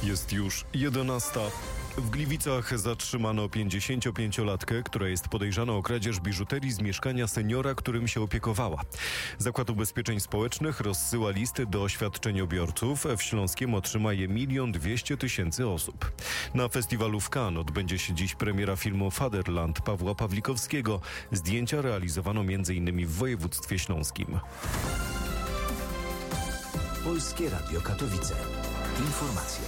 Jest już 11. W Gliwicach zatrzymano 55-latkę, która jest podejrzana o kradzież biżuterii z mieszkania seniora, którym się opiekowała. Zakład Ubezpieczeń Społecznych rozsyła listy do świadczeniobiorców. W Śląskiem otrzyma je 1 200 000 osób. Na festiwalu w Cannes odbędzie się dziś premiera filmu Fatherland Pawła Pawlikowskiego. Zdjęcia realizowano m.in. w województwie śląskim. Polskie Radio Katowice. Informacje.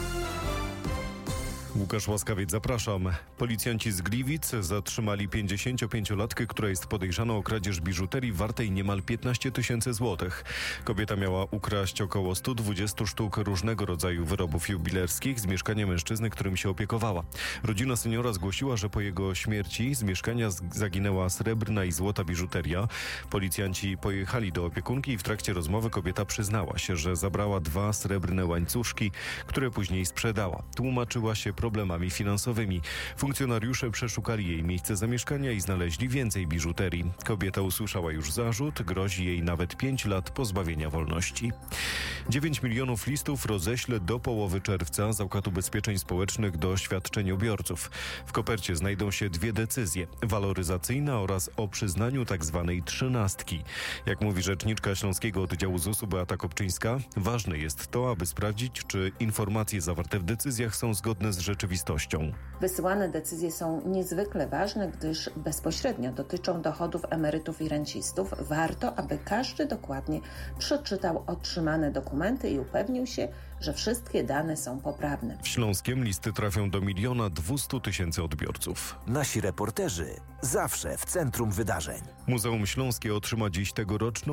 Łukasz Łaskawiec, zapraszam. Policjanci z Gliwic zatrzymali 55-latkę, która jest podejrzana o kradzież biżuterii wartej niemal 15 000 złotych. Kobieta miała ukraść około 120 sztuk różnego rodzaju wyrobów jubilerskich z mieszkania mężczyzny, którym się opiekowała. Rodzina seniora zgłosiła, że po jego śmierci z mieszkania zaginęła srebrna i złota biżuteria. Policjanci pojechali do opiekunki i w trakcie rozmowy kobieta przyznała się, że zabrała 2 srebrne łańcuszki, które później sprzedała. Tłumaczyła się problemami finansowymi. Funkcjonariusze przeszukali jej miejsce zamieszkania i znaleźli więcej biżuterii. Kobieta usłyszała już zarzut, grozi jej nawet 5 lat pozbawienia wolności. 9 milionów listów roześle do połowy czerwca Zakład Ubezpieczeń Społecznych do świadczeniobiorców. W kopercie znajdą się 2 decyzje: waloryzacyjna oraz o przyznaniu tzw. trzynastki. Jak mówi rzeczniczka Śląskiego Oddziału ZUS-u Beata Kopczyńska, ważne jest to, aby sprawdzić, czy informacje zawarte w decyzjach są zgodne z rzeczywistością. Wysyłane decyzje są niezwykle ważne, gdyż bezpośrednio dotyczą dochodów emerytów i rencistów. Warto, aby każdy dokładnie przeczytał otrzymane dokumenty i upewnił się, że wszystkie dane są poprawne. W Śląskiem listy trafią do 1 200 000 odbiorców. Nasi reporterzy zawsze w centrum wydarzeń. Muzeum Śląskie otrzyma dziś tegoroczną